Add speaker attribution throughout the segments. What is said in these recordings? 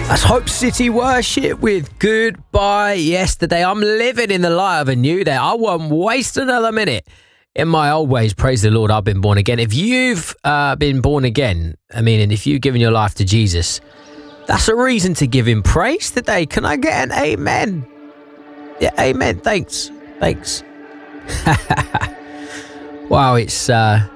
Speaker 1: That's Hope City Worship with Goodbye Yesterday. I'm living in the light of a new day. I won't waste another minute in my old ways. Praise the Lord, I've been born again. If you've been born again, and if you've given your life to Jesus, that's a reason to give him praise today. Can I get an amen? Yeah, amen. Thanks. Wow, it's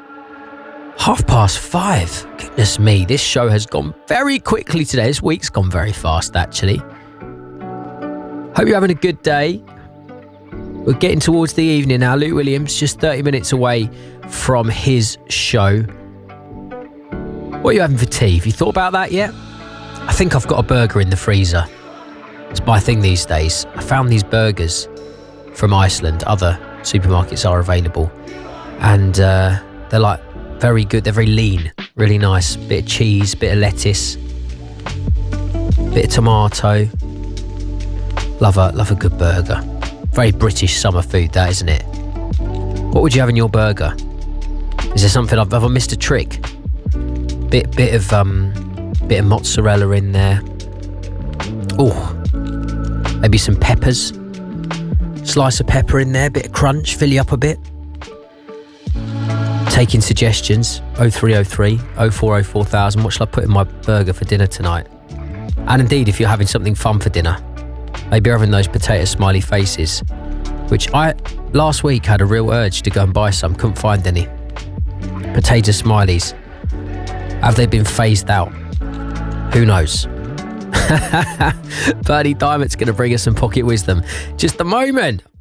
Speaker 1: 5:30. Goodness me, this show has gone very quickly today. This week's gone very fast, actually. Hope you're having a good day. We're getting towards the evening now. Luke Williams, just 30 minutes away from his show. What are you having for tea? Have you thought about that yet? I think I've got a burger in the freezer. It's my thing these days. I found these burgers from Iceland. Other supermarkets are available. And they're like very good. They're very lean. Really nice. Bit of cheese, bit of lettuce, bit of tomato. Love a good burger. Very British summer food, that, isn't it? What would you have in your burger? Is there something have I missed a trick? Bit of mozzarella in there. Oh, maybe some peppers. Slice of pepper in there, bit of crunch, fill you up a bit. Taking suggestions, 0303 040 4000. What shall I put in my burger for dinner tonight? And indeed, if you're having something fun for dinner, maybe you're having those potato smiley faces, which I last week had a real urge to go and buy some, couldn't find any. Potato smileys. Have they been phased out? Who knows? Bernie Diamond's going to bring us some pocket wisdom. Just a moment.